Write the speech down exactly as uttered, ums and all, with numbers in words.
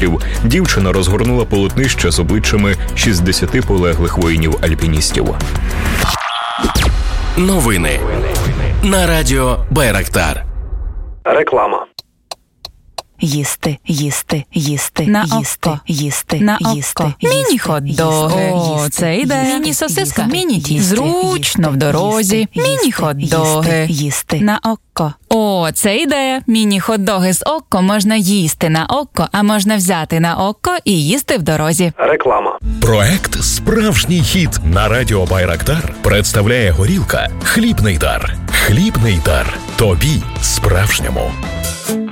кілометрів дівчина розгорнула полотнище з обличчями шістдесяти полеглих воїнів-альпіністів. Новини на радіо Байрактар. Реклама. Їсти, їсти, їсти, на їсти, око. їсти, на їсти, око. їсти, Міні-хот-доги. їсти, О, їсти, це ідея. їсти, Міні-сосиска. їсти, Міні-ті. їсти, Зручно в їсти, дорозі. їсти, Міні-хот-доги. їсти, їсти. На око. О, це ідея. Міні-хот-доги з око можна їсти на око, а можна взяти на око і їсти в дорозі. Реклама. Проект «Справжній хіт» на радіо Байрактар представляє горілка «Хлібний дар». Хлібний дар. Тобі справжньому.